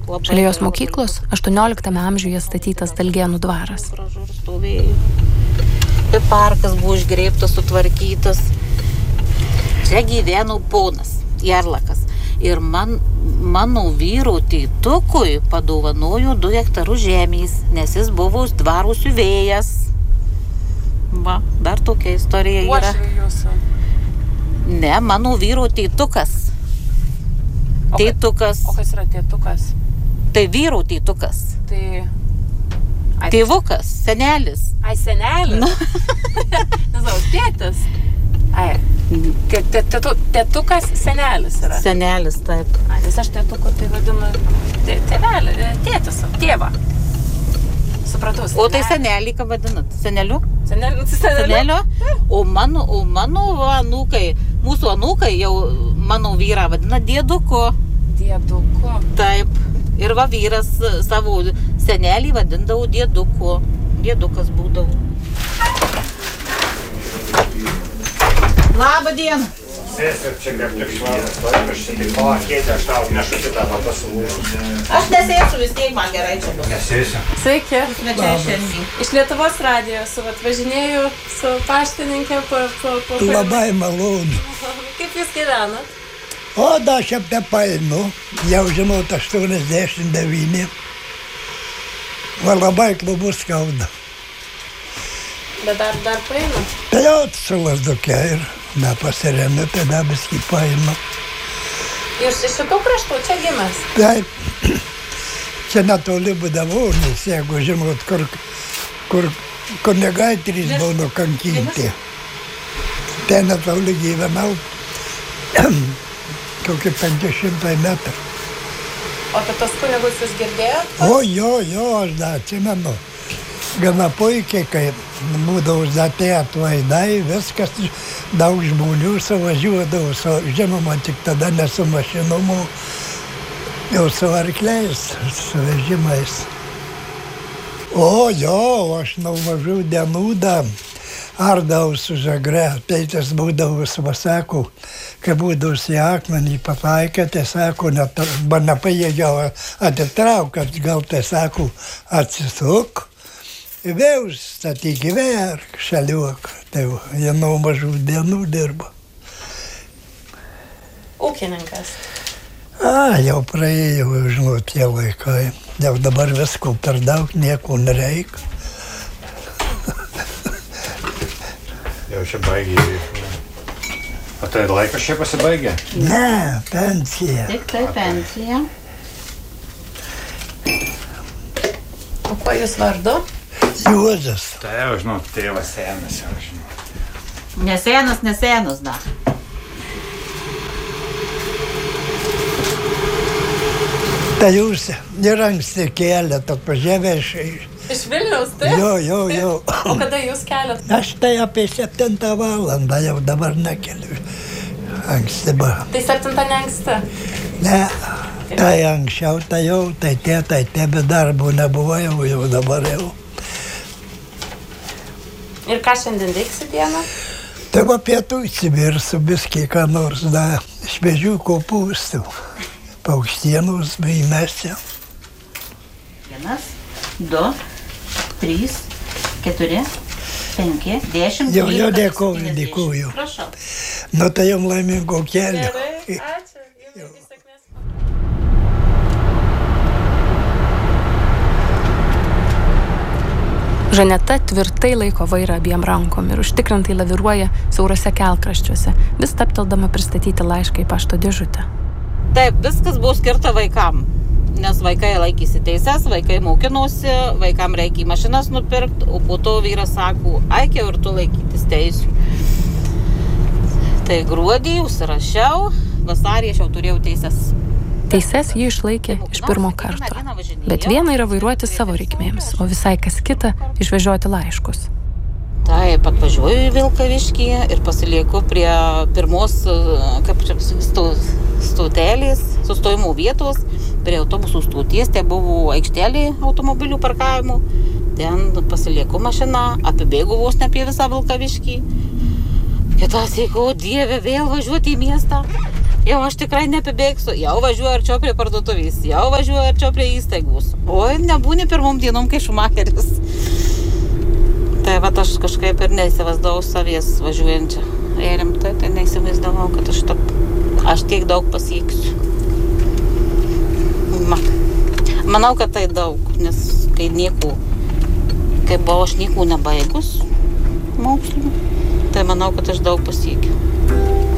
Šalia jos mokyklos 18 amžiuje statytas Dalgėnų dvaras. Ir parkas buvo išgreibtas, sutvarkytas. Čia gyveno ponas Jarlakas. Ir mano vyro tėtukui padovanojo 2 hektarus žemės, nes jis buvo dvaro siuvėjas. Va, dar tokia istorija yra. Uošviai jūsų? Ne, mano vyro tėtukas. Tėtukas. O kas yra tėtukas? Tai vyro tėtukas. Tai... Tėvukas, senelis. Ai, senelis? Nežinau, tėtis. Ai, tėtukas senelis yra. Senelis, taip. Ai, nes aš tėtuku tai vadinu tėvelį, tėtis, tėvą. Supratau, senelį. O tai senelį, ką vadinat? Seneliu? Seneliu? O mano anūkai, mūsų anūkai jau mano vyrą vadina dėduku. Dėduku. Taip. Ir va vyras savo senelį vadindavo dėduku. Dėdukas būdavo. Labą dieną. Sėsiu čia kaip tik švaras, aš čia tik kėdė, aš tau nešu kitą pasulūžų. Aš nesėsiu, vis tiek man gerai čia bus. Nesėsiu. Sveiki. Šiandien. Iš Lietuvos radijo važinėju su paštininkė po... Labai malonu. Kaip jūs gyvenat? O, da, aš apie painu, jau žinot, 89. Va labai klubus skauda. Bet dar painu? Tai jau su lasduke ir nepasiremiu, tada biskį painu. Jūs iš šitų kraštų čia gimęs? Taip, čia netoli būdavau, nes jeigu žinot, kur kunigaikštis buvo nukankinti. Ten netoli gyvenau. Kokį 500 metrų. O apie tos kunigus jūs girdėjot? O, jo, aš dar atsimenu. Gana puikiai, kai būdavo uždatė atvaidai, viskas, daug žmonių suvažiuodavo, žinoma, tik tada ne su mašinumu, jau su arkliais, su vežimais. O, jo, aš nuo mažų dienų ardavau su žagre, tėtis būdavo sako, kai būdavo į akmenį pataikė, tai sako, nepajėgiau atitraukt, gal tai sako, atsisuk, vėl statyk vėl šaliuok, tai jie nuo mažų dienų dirbo. Ūkininkas. Jau praėjo, žinot, tie laikai, jau dabar visko per daug, nieko nereikia. Jau čia baigė. O tai laikas čia pasibaigė? Ne, pensija. Tik tai pensija. O kuo jūs vardu? Juozas. Tai jau, žinot, tėvas senas jau, žinot. Nesenas dar. Tai jūs ir anksti kėlėt, atvažiavę Iš Vilniaus, tai? Jo. O kada jūs keliat? Aš tai apie 7 valandą jau dabar nekeliu. Anksti buvo. Tai 7 ne anksti? Ne, tai anksčiau, tai jau, tai be darbo nebuvo, jau dabar jau. Ir ką šiandien veiksi dieną? Tai va pietų įsivirsiu, biskį ką nors šviežių kopūstų. Paukštienos bei mėsio. 1, 2, 3, 4, 5, 10, 12, Jo, dėkuoju. Prašau. Nu tai jums laimingo kelio. Gerai, ačiū. Jums sėkmės. Žaneta tvirtai laiko vairą abiem rankom ir užtikrintai laviruoja siaurose kelkraščiuose, vis tapteldama pristatyti laišką į pašto dėžutę. Taip, viskas buvo skirta vaikam, nes vaikai laikėsi teises, vaikai mokinosi, vaikam reikia mašinas nupirkti, o po to vyras sako, aikiau ir tu laikytis teisių. Tai gruodį užsirašiau, vasarį aš jau turėjau teises. Teises ji išlaikė iš pirmo karto, bet viena yra vairuoti savo reikmėms, o visai kas kita išvežioti laiškus. Taip, atvažiuoju į Vilkaviškį ir pasilieku prie pirmos, kaip čia stotelės, sustojimo vietos, prie autobusų stoties, tai buvo aikštelė automobilių parkavimo. Ten pasilieku mašiną, apibėgu vos ne apie visą Vilkaviškį. Kita sako, Dieve, vėl važiuoti į miestą. Jau aš tikrai nepabėgsiu, jau važiuoju arčiau prie parduotuvės, jau važiuoju arčiau prie įstaigos. Oi, nebūni pirmom dienom, kai šumacheris. Tai va, aš kažkaip ir neįsivaizdavau savies važiuojančią. Rimtai, tai neįsivaizdavau, kad aš tiek daug pasieksiu. Manau, kad tai daug, nes kai buvau aš nieko nebaigus mokslų, tai manau, kad aš daug pasiekiu.